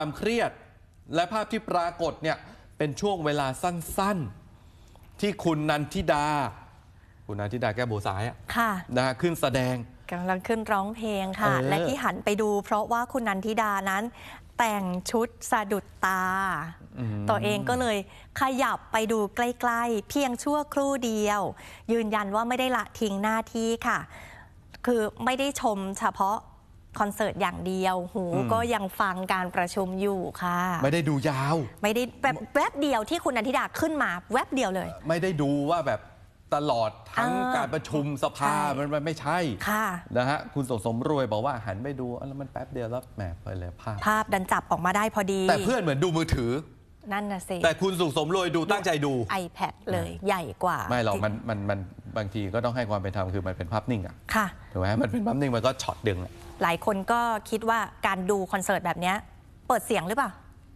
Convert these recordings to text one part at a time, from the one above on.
ความเครียดและภาพที่ปรากฏเนี่ยเป็นช่วงเวลาสั้นๆที่คุณนันทิดาแก้วบัวสายนะฮะขึ้นแสดงกำลังขึ้นร้องเพลงค่ะและที่หันไปดูเพราะว่าคุณนันทิดานั้นแต่งชุดสะดุดตาตัวเองก็เลยขยับไปดูใกล้ๆเพียงชั่วครู่เดียวยืนยันว่าไม่ได้ละทิ้งหน้าที่ค่ะคือไม่ได้ชมเฉพาะคอนเสิร์ตอย่างเดียวหูก็ยังฟังการประชุมอยู่ค่ะไม่ได้ดูยาวไม่ได้แบบแวบเดียวที่คุณนันทิดาขึ้นมาแวบเดียวเลยไม่ได้ดูว่าแบบตลอดทั้งการประชุมสภามันไม่ใช่นะฮะคุณสมรวยบอกว่าหันไปดูแล้วมันแป๊บเดียวแล้วแหมไปเลยภาพดันจับออกมาได้พอดีแต่เพื่อนเหมือนดูมือถือนั่นน่ะสิแต่คุณสมรวยดูตั้งใจดู iPad เลยใหญ่กว่าไม่หรอกมันบางทีก็ต้องให้ความเป็นธรรมคือมันเป็นภาพนิ่งค่ะถูกไหมมันเป็นภาพนิ่งมันก็ช็อตดึงหลายคนก็คิดว่าการดูคอนเสิร์ตแบบนี้เปิดเสียงหรือเปล่า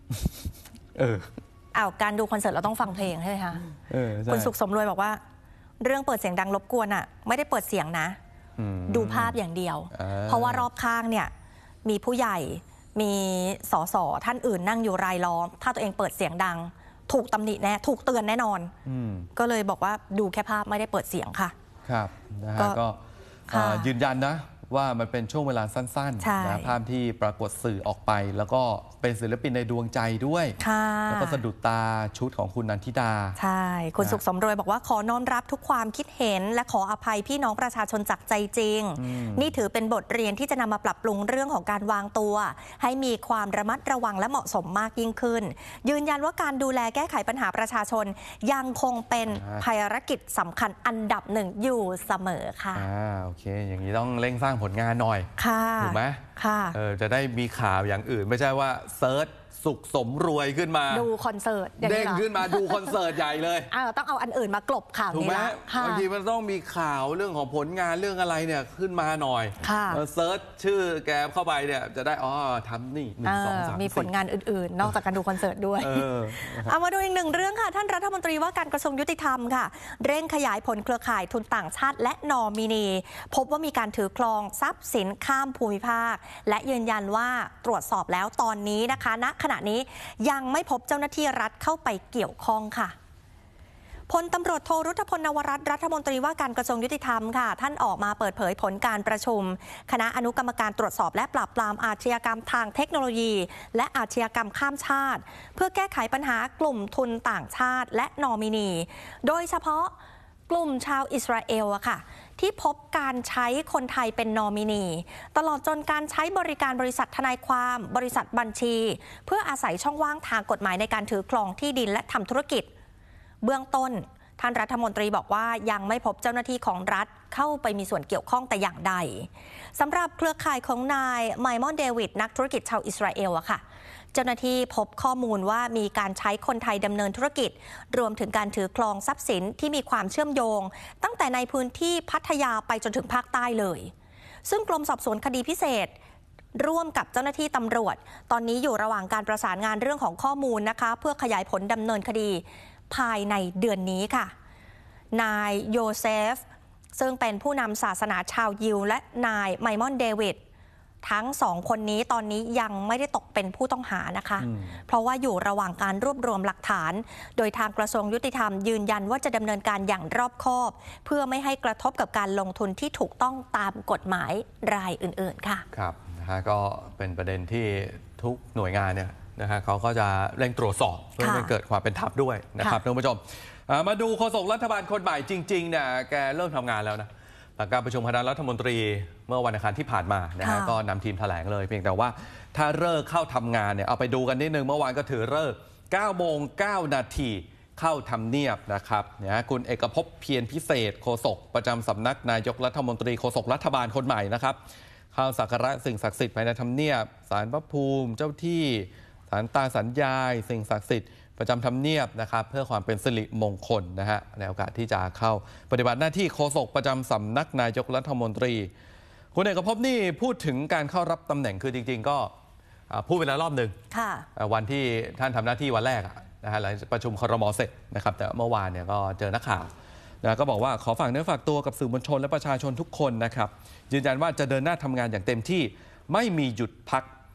การดูคอนเสิร์ตเราต้องฟังเพลงใช่ไหมคะคุณสุขสมรวยบอกว่าเรื่องเปิดเสียงดังรบกวนไม่ได้เปิดเสียงนะดูภาพอย่างเดียวเพราะว่ารอบข้างเนี่ยมีผู้ใหญ่มีสสท่านอื่นนั่งอยู่รายล้อมถ้าตัวเองเปิดเสียงดังถูกตำหนิแน่ถูกเตือนแน่นอนก็เลยบอกว่าดูแค่ภาพไม่ได้เปิดเสียงค่ะครับนะฮะก็ยืนยันนะว่ามันเป็นช่วงเวลาสั้นๆนะภาพที่ปรากฏสื่อออกไปแล้วก็เป็นศิลปินในดวงใจด้วยแล้วก็สะดุดตาชุดของคุณนันทิดาใช่คุณสุขสมรวยบอกว่าขอน้อมรับทุกความคิดเห็นและขออภัยพี่น้องประชาชนจากใจจริงนี่ถือเป็นบทเรียนที่จะนำมาปรับปรุงเรื่องของการวางตัวให้มีความระมัดระวังและเหมาะสมมากยิ่งขึ้นยืนยันว่าการดูแลแก้ไขปัญหาประชาชนยังคงเป็นภารกิจสำคัญอันดับหนึ่งอยู่เสมอค่ะโอเคอย่างนี้ต้องเร่งสร้างผลงานหน่อยถูกไหมจะได้มีข่าวอย่างอื่นไม่ใช่ว่าเซิร์ชสุขสมรวยขึ้นมาดูคอนเสิร์ตเด้งขึ้นมาดูคอนเสิร์ตใหญ่เลยต้องเอาอันอื่นมากลบข่าวนี้ละบางทีมันต้องมีข่าวเรื่องของผลงานเรื่องอะไรเนี่ยขึ้นมาหน่อยเซิร์ชชื่อแกเข้าไปเนี่ยจะได้ทำนี่1 2 3 มีผลงานอื่นๆนอกจากการดูคอนเสิร์ตด้วยเอามาดูอีกหนึ่งเรื่องค่ะท่านรัฐมนตรีว่าการกระทรวงยุติธรรมค่ะเร่งขยายผลเครือข่ายทุนต่างชาติและนอมินีพบว่ามีการถือครองทรัพย์สินข้ามภูมิภาคและยืนยันว่าตรวจสอบแล้วตอนนี้นะคะณขณะนี้ยังไม่พบเจ้าหน้าที่รัฐเข้าไปเกี่ยวข้องค่ะพลตำรวจโทรุทธพล นวรัตน์รัฐมนตรีว่าการกระทรวงยุติธรรมค่ะท่านออกมาเปิดเผยผลการประชุมคณะอนุกรรมการตรวจสอบและปราบปรามอาชญากรรมทางเทคโนโลยีและอาชญากรรมข้ามชาติเพื่อแก้ไขปัญหากลุ่มทุนต่างชาติและนอมินีโดยเฉพาะกลุ่มชาวอิสราเอลค่ะที่พบการใช้คนไทยเป็นนอมินีตลอดจนการใช้บริการบริษัททนายความบริษัทบัญชีเพื่ออาศัยช่องว่างทางกฎหมายในการถือครองที่ดินและทำธุรกิจเบื้องต้นท่านรัฐมนตรีบอกว่ายังไม่พบเจ้าหน้าที่ของรัฐเข้าไปมีส่วนเกี่ยวข้องแต่อย่างใดสำหรับเครือข่ายของนายไมมอนเดวิดนักธุรกิจชาวอิสราเอลค่ะเจ้าหน้าที่พบข้อมูลว่ามีการใช้คนไทยดำเนินธุรกิจรวมถึงการถือครองทรัพย์สินที่มีความเชื่อมโยงตั้งแต่ในพื้นที่พัทยาไปจนถึงภาคใต้เลยซึ่งกรมสอบสวนคดีพิเศษร่วมกับเจ้าหน้าที่ตำรวจตอนนี้อยู่ระหว่างการประสานงานเรื่องของข้อมูลนะคะเพื่อขยายผลดำเนินคดีภายในเดือนนี้ค่ะนายโยเซฟซึ่งเป็นผู้นำศาสนาชาวยิวและนายไมมอนเดวิดทั้ง2คนนี้ตอนนี้ยังไม่ได้ตกเป็นผู้ต้องหานะคะเพราะว่าอยู่ระหว่างการรวบรวมหลักฐานโดยทางกระทรวงยุติธรรมยืนยันว่าจะดำเนินการอย่างรอบคอบเพื่อไม่ให้กระทบกับการลงทุนที่ถูกต้องตามกฎหมายรายอื่นๆค่ะครับนะฮะก็เป็นประเด็นที่ทุกหน่วยงานเนี่ยนะฮะเขาก็จะเร่งตรวจสอบเพื่อให้เกิดความเป็นธรรมด้วยนะครับท่านผู้ชมมาดูโฆษกรัฐบาลคนใหม่จริงๆเนี่ยแกเริ่มทำงานแล้วนะหลังการประชุมคณะรัฐมนตรีเมื่อวันอังคารที่ผ่านมานะฮะก็นำทีมแถลงเลยเพียงแต่ว่าถ้าเลิกเข้าทำงานเนี่ยเอาไปดูกันนิดนึงเมื่อวานก็ถือเลิก 9:09 นาทีเข้าทำเนียบนะครับเนี่ยคุณเอกภพเพียรพิเศษโฆษกประจำสำนักนายกรัฐมนตรีโฆษกรัฐบาลคนใหม่นะครับเข้าสักการะสิ่งศักดิ์สิทธิ์ภายในทำเนียบศาลพระภูมิเจ้าที่ศาลตาสัญญาสิ่งศักดิ์สิทธิ์ประจำทำเนียบนะครับเพื่อความเป็นสิริมงคลนะฮะในโอกาสที่จะเข้าปฏิบัติหน้าที่โฆษกประจำสำนักนายกรัฐมนตรีคุณเอกภพนี่พูดถึงการเข้ารับตำแหน่งคือจริงๆก็พูดไปแล้วรอบหนึ่งวันที่ท่านทำหน้าที่วันแรกนะฮะหลังประชุมครม.เสร็จนะครับแต่เมื่อวานเนี่ยก็เจอนักข่าวนะก็บอกว่าขอฝากเนื้อฝากตัวกับสื่อมวลชนและประชาชนทุกคนนะครับยืนยันว่าจะเดินหน้าทำงานอย่างเต็มที่ไม่มีหยุดพัก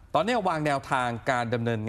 ตอนนี้วางแนวทางการดำเนิน